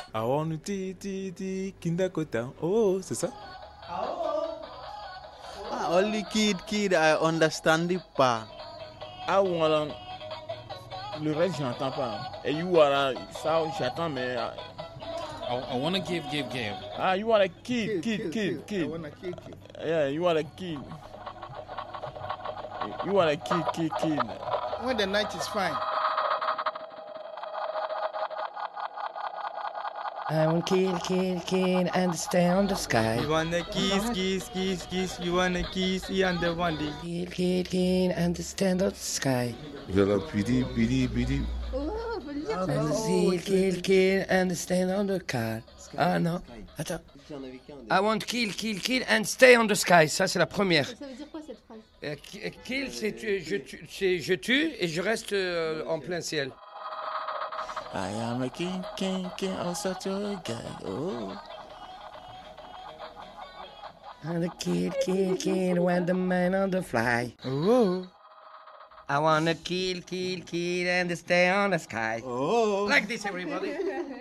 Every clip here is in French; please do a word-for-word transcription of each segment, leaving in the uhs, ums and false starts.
I want ti ti ti kindakota. Oh, c'est ça? Ah, only kid, kid, I understand it pas. Ah, voilà. Le reste, j'entends pas. Et you wanna, ça, j'attends, mais. uh, I, I want to give, give, give. Ah, you want a kid, kid, kid, I kid. want a kid, kid. Yeah, you want a kid. You want a kid, kid, kid. When the night is fine. I want kill, kill, kill, and stay on the sky. You wanna kiss, kiss, kiss, kiss. You wanna kiss, you and the one day. Kill, kill, kill, and stand on the sky. Voilà, pidi, pidi, pidi. Oh, faut le dire. And kill, kill, kill, and stand on the car. Ah non, attends. I want kill, kill, kill, and stay on the sky. Ça, c'est la première. Ça veut dire quoi cette phrase? Euh, ki- kill, c'est tu- je, tue- c'est je tue et je reste euh, en plein ciel. I am a king, king, king of such a guy. Oh. And kill, kill, kill, when the man on the fly. Oh, I wanna kill, kill, kill, and stay on the sky. oh. Like this, everybody.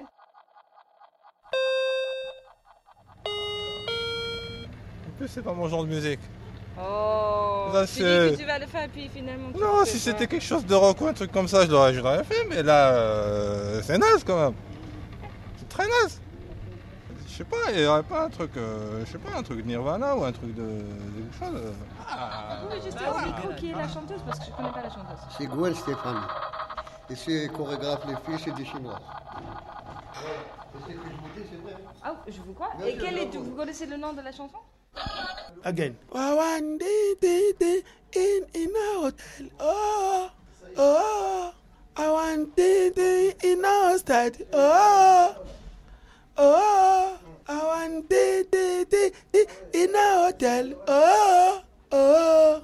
C'est pas mon genre de musique. Oh, Là, tu c'est- dis que tu vas le faire, puis finalement... tu Non, le si fais c'était pas. quelque chose de rock ou un truc comme ça, je l'aurais, je l'aurais fait, mais là, euh, c'est naze quand même. C'est très naze. Je sais pas, il y aurait pas un truc, euh, je sais pas, un truc Nirvana ou un truc de, de quelque chose. euh. Vous pouvez juste dire au micro qui est la chanteuse, parce que je connais pas la chanteuse. C'est Gwen Stéphane. Et c'est chorégraphe les filles, c'est des Chinois. C'est ce que je vous dis, c'est vrai. Ah, je vous crois. Bien Et sûr, quel bien est, sûr. vous connaissez le nom de la chanson? Again. One day, day, day, in in a hotel. Oh, oh. I want day, day in a hostel. Oh, oh. I want day, day, day, day in a hotel. Oh, oh.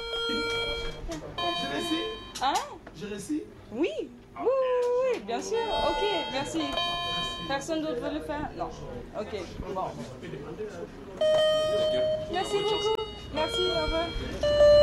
Je réussis? Hein? Je réussis? Oui. Oui, oui, oui, bien sûr. Ok, merci. Personne d'autre veut le faire? Non. Ok, bon. Merci beaucoup. Merci, au revoir.